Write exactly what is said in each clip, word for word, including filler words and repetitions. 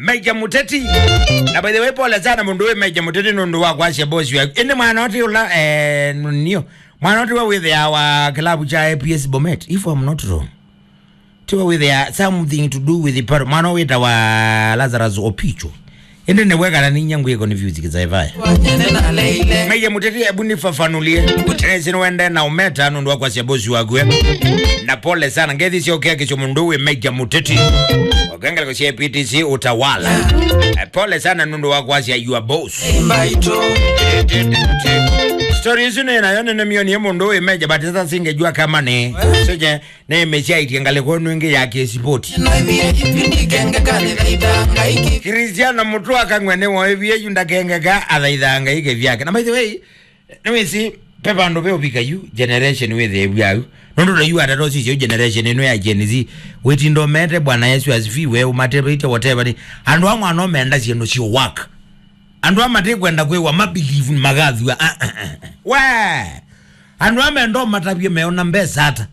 Meja Muteti. Na by the way, Paul sana mundu we Meja Muteti nundu wa kwa boss wa. Ene mwanoti ula eh nio. Mwanoti wa with our club cha A P S Bomet, if I'm not wrong. Tiwa with uh, something to do with the part mwana weta wa Lazarus Opicho. Ende ne weka na ninyangu yeko ni music za evaya. Meja Muteti ebu nifafanulie. Ene wende na umeta nundu wa kwa boss wa gwe. Na pole sana ngezi sio kia kicho mundu we Meja Muteti. Wakanga kwa C P T C utawala. Pole sana nundu wa kwa your boss. Story hizi na yone na mioni yemo ndo imeja but sasa singejua kama ni soje na imecha itiangale kwa nwingi ya kisipoti Cristiano mutu akangwene wa eviye yunda kengeka athaithanga ike vyake. Na by the way nwisi pepa ndo peo pika yu generation with the eviyayu nondo da yu atatosi yu generation inu ya Gen Z weti ndo mete bwana Yesu asifiwe umatebite whatever ni andu wa mwano menda siendo siyo waka andu amate kwenda kwewa mabelieve magadhi wa ah, ah, ah. We andu amendo matabye meona mbesa hata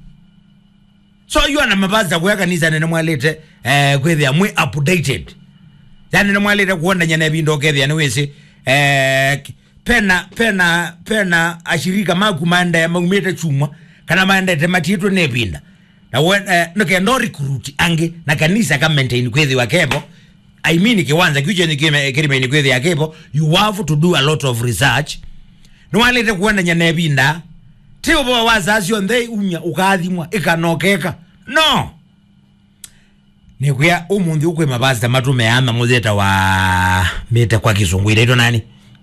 so you ana mabaza kwa kanisa nene mwalete eh kwethia mwe updated yani nene mwalete kuona nyane bindo kethia ni wese eh pena pena pena ashirika makumanda ya magumete chumwa kana manda tematito nebinda na when eh, noke ndo recruit ange na kanisa ka maintain kwethia kepo I mean kiwanza kicho ni kime kirime ni kwezi ya kepo you have to do a lot of research no walete kuenda nyane binda tio bo wazazi ondei unya ukathimwa ikanokeka no ni kuya umundi ukwe mabazi tamatume ama muzeta wa meta kwa kizungu ile ito nani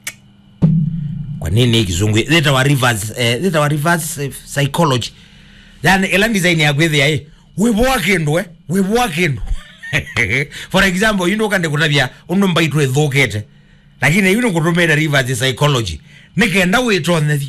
kwa nini kizungu leta wa reverse eh, leta wa reverse psychology yani ela design ya kwezi ya hii webo kendo webo kendo for example you know kande kutabia unomba itwe thokete lakini you know kutumira reverse psychology nikenda witone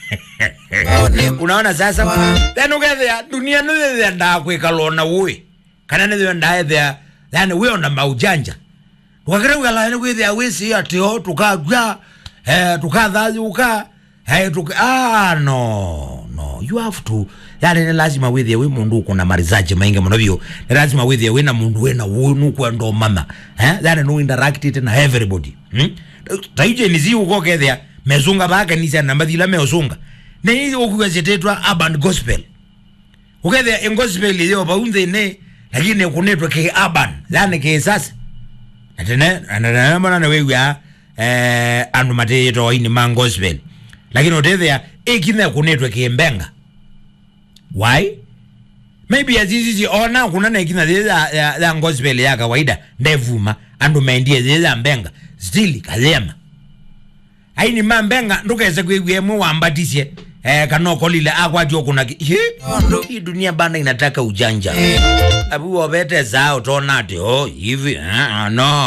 unaona sasa then ugethe dunia ndio nda kwikalona we kana ndio nda there then we onda maujanja wakare ukala ni kwithia wisi atio tukagwa eh tukadhazi uka eh tuka ah no no you have to yani lazima withie we mundu kuna marizaje mainge monobio lazima withie we na mundu we na wonu kwa ndo mama eh yani no interact it na everybody hm taije nizi uko kethia mezunga baka nisa na madhila meozunga na hizo okugazetetwa urban gospel ukethia en gospel ile baunze ne lakini kunetwa ke urban yani ke sasa atene ana mana na wewe ya eh anu mateto ini man gospel lakini otethia ekine kunetwa ke mbenga. Why? Maybe azizi ona kuna na ikina zeza ya gospel ya kawaida ndevuma andu maendie zeza mbenga still kalema aini mambenga ndukeze kwegwemu wambatisye eh kanoko lile akwatyo kuna hii dunia bana inataka ujanja abu obete zao tonate oh hivi ah no